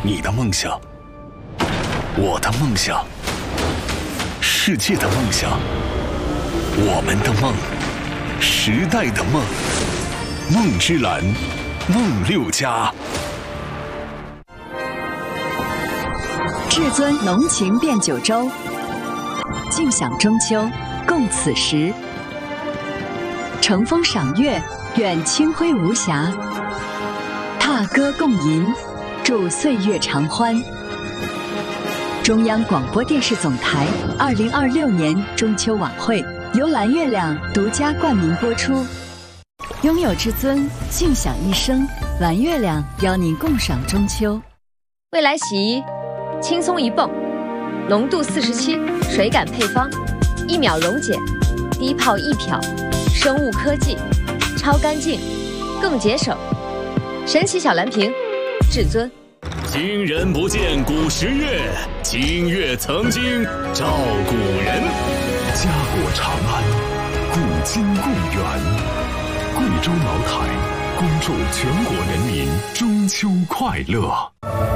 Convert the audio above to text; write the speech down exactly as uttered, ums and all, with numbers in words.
你的梦想，我的梦想，世界的梦想，我们的梦，时代的梦，梦之蓝，梦六家。 至尊浓情变九州，尽享中秋，共此时。乘风赏月，愿清辉无瑕；踏歌共吟，祝岁月长欢。中央广播电视总台二零二六年中秋晚会由蓝月亮独家冠名播出。拥有至尊，尽享一生。蓝月亮邀您共赏中秋。 未来洗衣，轻松一泵，浓度四十七，水感配方，一秒溶解，低泡一漂，生物科技，超干净，更节省。神奇小蓝瓶，至尊。 今人不见古时月，今月曾经照古人。 家国长安，古今共远。贵州茅台恭祝全国人民中秋快乐。